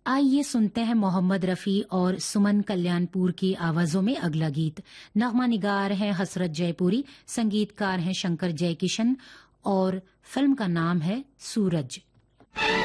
आइए सुनते हैं मोहम्मद रफ़ी और सुमन कल्याणपुर की आवाजों में अगला गीत। नगमा निगार हैं हसरत जयपुरी, संगीतकार हैं शंकर जयकिशन और फिल्म का नाम है सूरज।